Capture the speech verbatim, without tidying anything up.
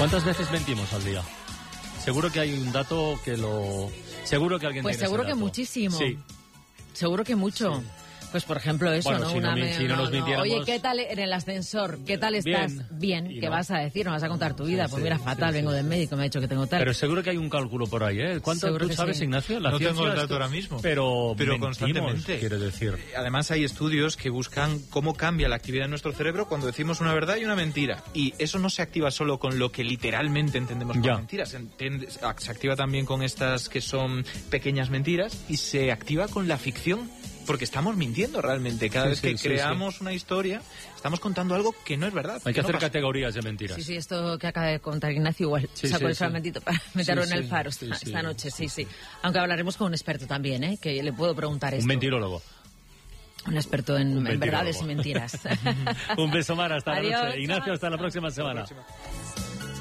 ¿Cuántas veces mentimos al día? Seguro que hay un dato que lo... Seguro que alguien pues tiene seguro ese que dato. muchísimo. Sí. Seguro que mucho. Sí. Pues por ejemplo eso, bueno, ¿no? Si Una no, me... si no nos no, mintiéramos... Oye, ¿qué tal en el ascensor? ¿Qué tal estás? Bien. Bien. ¿Qué no? vas a decir? ¿No vas a contar tu vida? Sí, pues sí, mira, sí, fatal, sí, vengo sí. del médico, me ha dicho que tengo tal. Pero seguro que hay un cálculo por ahí, ¿eh? ¿Cuánto seguro tú sabes, sí. Ignacio? La no tengo el dato esto, ahora mismo. Pero, pero mentimos, constantemente. Quiere decir. Además hay estudios que buscan cómo cambia la actividad de nuestro cerebro cuando decimos una verdad y una mentira. Y eso no se activa solo con lo que literalmente entendemos por ya. mentiras. Se, entiende, se activa también con estas que son pequeñas mentiras y se activa con la ficción. Porque estamos mintiendo realmente. Cada sí, vez que sí, creamos sí. una historia, estamos contando algo que no es verdad. Hay que, que hacer no categorías de mentiras. Sí, sí, esto que acaba de contar Ignacio igual. Sí, sacó sí, el solamente sí. para meterlo sí, en el sí, faro sí, esta, sí. esta noche, sí, sí. Aunque hablaremos con un experto también, ¿eh? Que le puedo preguntar esto. Un mentirólogo. Un experto en, un en verdades y mentiras. Un beso, Mar, hasta Adiós, la noche. Ignacio, chao. hasta la próxima semana. Hasta la próxima.